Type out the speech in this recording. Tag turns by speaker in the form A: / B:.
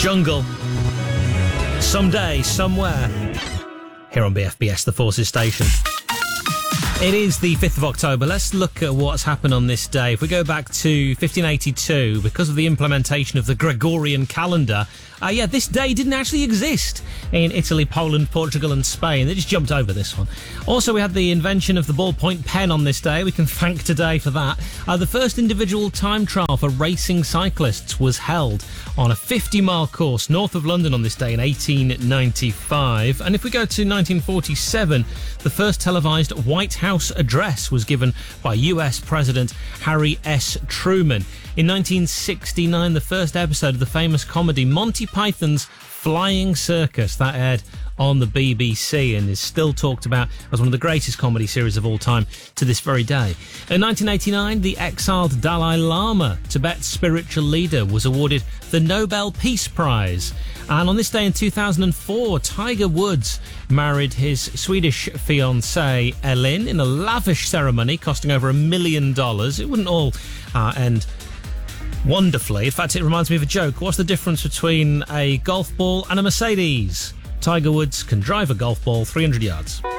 A: Jungle. Someday, somewhere. Here on BFBS, the Forces Station. It is the 5th of October. Let's look at what's happened on this day. If we go back to 1582, because of the implementation of the Gregorian calendar, this day didn't actually exist in Italy, Poland, Portugal and Spain. They just jumped over this one. Also, we had the invention of the ballpoint pen on this day. We can thank today for that. The first individual time trial for racing cyclists was held on a 50-mile course north of London on this day in 1895. And if we go to 1947, the first televised White House address was given by US President Harry S. Truman. In 1969, the first episode of the famous comedy Monty Python's Flying Circus, that aired on the BBC and is still talked about as one of the greatest comedy series of all time to this very day. In 1989, the exiled Dalai Lama, Tibet's spiritual leader, was awarded the Nobel Peace Prize. And on this day in 2004, Tiger Woods married his Swedish fiancée, Elin, in a lavish ceremony costing over $1 million. It wouldn't all end wonderfully. In fact, it reminds me of a joke. What's the difference between a golf ball and a Mercedes? Tiger Woods can drive a golf ball 300 yards.